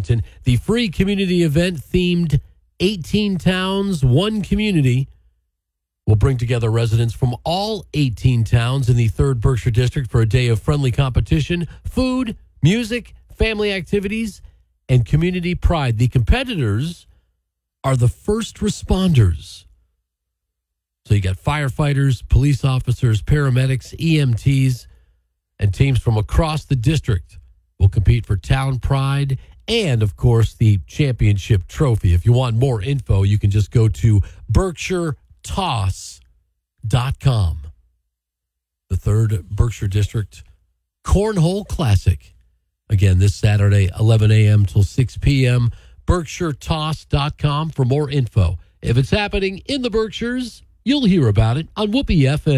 Washington. The free community event themed 18 towns, one community will bring together residents from all 18 towns in the 3rd Berkshire District for a day of friendly competition, food, music, family activities, and community pride. The competitors are the first responders. So you got firefighters, police officers, paramedics, EMTs, and teams from across the district will compete for town pride and, of course, the championship trophy. If you want more info, you can just go to BerkshireToss.com. The 3rd Berkshire District Cornhole Classic. Again, this Saturday, 11 a.m. till 6 p.m. BerkshireToss.com for more info. If it's happening in the Berkshires, you'll hear about it on Whoopee FM.